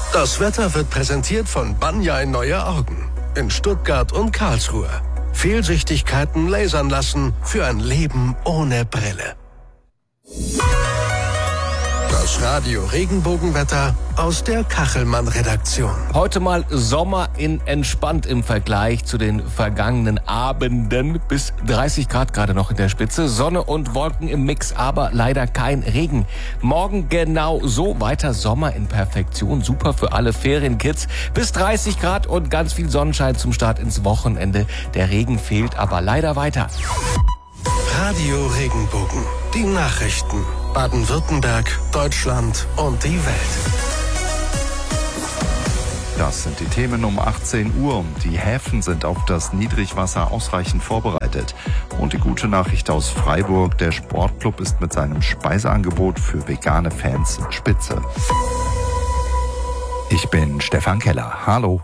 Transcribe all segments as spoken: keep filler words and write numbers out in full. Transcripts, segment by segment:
Das Wetter wird präsentiert von Banja in Neue Augen. In Stuttgart und Karlsruhe. Fehlsichtigkeiten lasern lassen für ein Leben ohne Brille. Das Radio Regenbogenwetter aus der Kachelmann-Redaktion. Heute mal Sommer in entspannt im Vergleich zu den vergangenen Abenden. Bis dreißig Grad gerade noch in der Spitze. Sonne und Wolken im Mix, aber leider kein Regen. Morgen genau so weiter Sommer in Perfektion. Super für alle Ferienkids. Bis dreißig Grad und ganz viel Sonnenschein zum Start ins Wochenende. Der Regen fehlt aber leider weiter. Radio Regenbogen. Die Nachrichten. Baden-Württemberg, Deutschland und die Welt. Das sind die Themen um achtzehn Uhr. Die Häfen sind auf das Niedrigwasser ausreichend vorbereitet. Und die gute Nachricht aus Freiburg, der Sportclub ist mit seinem Speiseangebot für vegane Fans spitze. Ich bin Stefan Keller. Hallo.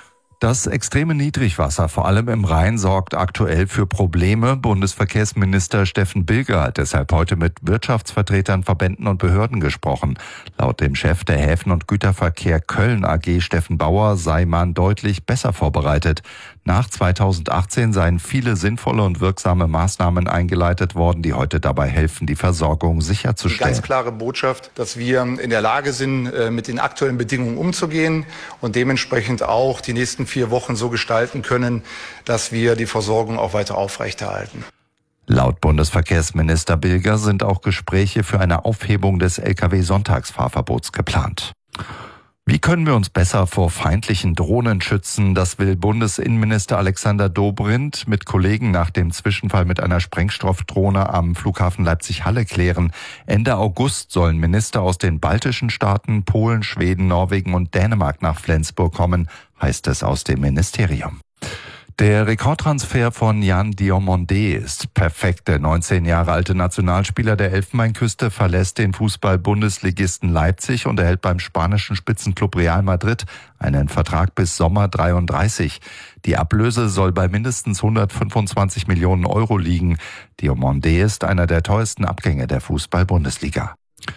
Das extreme Niedrigwasser, vor allem im Rhein, sorgt aktuell für Probleme. Bundesverkehrsminister Steffen Bilger hat deshalb heute mit Wirtschaftsvertretern, Verbänden und Behörden gesprochen. Laut dem Chef der Häfen- und Güterverkehr Köln A G, Steffen Bauer, sei man deutlich besser vorbereitet. Nach zweitausendachtzehn seien viele sinnvolle und wirksame Maßnahmen eingeleitet worden, die heute dabei helfen, die Versorgung sicherzustellen. Die ganz klare Botschaft, dass wir in der Lage sind, mit den aktuellen Bedingungen umzugehen und dementsprechend auch die nächsten vier Wochen so gestalten können, dass wir die Versorgung auch weiter aufrechterhalten. Laut Bundesverkehrsminister Bilger sind auch Gespräche für eine Aufhebung des L K W-Sonntagsfahrverbots geplant. Wie können wir uns besser vor feindlichen Drohnen schützen? Das will Bundesinnenminister Alexander Dobrindt mit Kollegen nach dem Zwischenfall mit einer Sprengstoffdrohne am Flughafen Leipzig-Halle klären. Ende August sollen Minister aus den baltischen Staaten, Polen, Schweden, Norwegen und Dänemark nach Flensburg kommen, heißt es aus dem Ministerium. Der Rekordtransfer von Yan Diomandé ist perfekt. Der neunzehn Jahre alte Nationalspieler der Elfenbeinküste verlässt den Fußball-Bundesligisten Leipzig und erhält beim spanischen Spitzenclub Real Madrid einen Vertrag bis Sommer dreiunddreißig. Die Ablöse soll bei mindestens hundertfünfundzwanzig Millionen Euro liegen. Diomandé ist einer der teuersten Abgänge der Fußball-Bundesliga.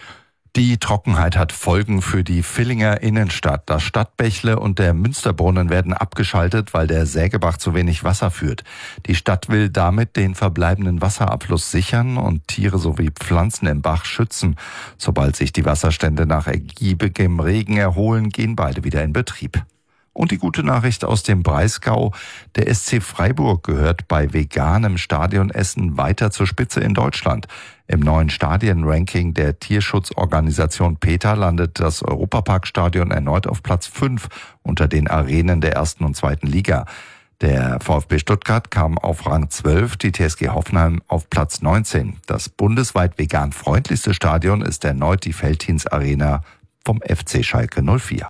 Die Trockenheit hat Folgen für die Villinger Innenstadt. Das Stadtbächle und der Münsterbrunnen werden abgeschaltet, weil der Sägebach zu wenig Wasser führt. Die Stadt will damit den verbleibenden Wasserabfluss sichern und Tiere sowie Pflanzen im Bach schützen. Sobald sich die Wasserstände nach ergiebigem Regen erholen, gehen beide wieder in Betrieb. Und die gute Nachricht aus dem Breisgau: Der S C Freiburg gehört bei veganem Stadionessen weiter zur Spitze in Deutschland. Im neuen Stadienranking der Tierschutzorganisation PETA landet das Europaparkstadion erneut auf Platz fünf unter den Arenen der ersten und zweiten Liga. Der VfB Stuttgart kam auf Rang zwölf, die T S G Hoffenheim auf Platz neunzehn. Das bundesweit vegan freundlichste Stadion ist erneut die Veltins Arena vom F C Schalke null vier.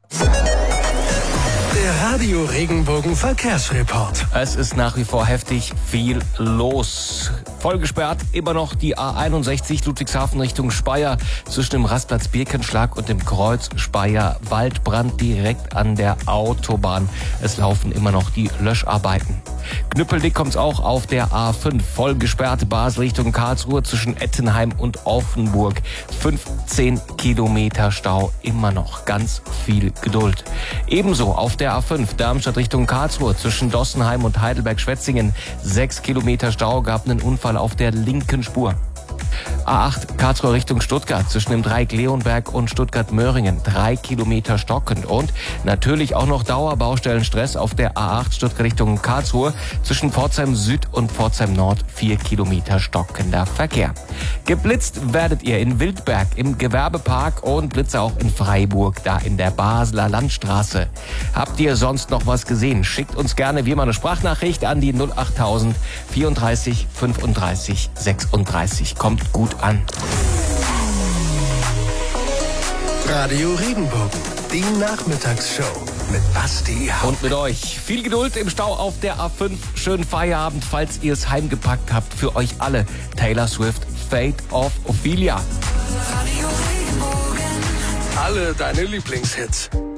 Der Radio Regenbogen Verkehrsreport. Es ist nach wie vor heftig viel los. Voll gesperrt immer noch die A einundsechzig Ludwigshafen Richtung Speyer zwischen dem Rastplatz Birkenschlag und dem Kreuz Speyer Waldbrand direkt an der Autobahn. Es laufen immer noch die Löscharbeiten. Knüppeldick kommt's auch auf der A fünf. Voll gesperrt Basel Richtung Karlsruhe zwischen Ettenheim und Offenburg. fünfzehn Kilometer Stau, immer noch ganz viel Geduld. Ebenso auf der A fünf Darmstadt Richtung Karlsruhe zwischen Dossenheim und Heidelberg-Schwetzingen. sechs Kilometer Stau, gab einen Unfall auf der linken Spur. A acht Karlsruhe Richtung Stuttgart zwischen dem Dreieck Leonberg und Stuttgart-Möhringen. Drei Kilometer stockend. Und natürlich auch noch Dauerbaustellenstress auf der A acht Stuttgart Richtung Karlsruhe zwischen Pforzheim Süd und Pforzheim Nord. Vier Kilometer stockender Verkehr. Geblitzt werdet ihr in Wildberg im Gewerbepark und Blitze auch in Freiburg, da in der Basler Landstraße. Habt ihr sonst noch was gesehen? Schickt uns gerne wie immer eine Sprachnachricht an die null achttausend vierunddreißig fünfunddreißig sechsunddreißig. Kommt gut an. Radio Regenbogen, die Nachmittagsshow mit Basti Haupt. Und mit euch viel Geduld im Stau auf der A fünf. Schönen Feierabend, falls ihr es heimgepackt habt. Für euch alle Taylor Swift, Fate of Ophelia. Alle deine Lieblingshits.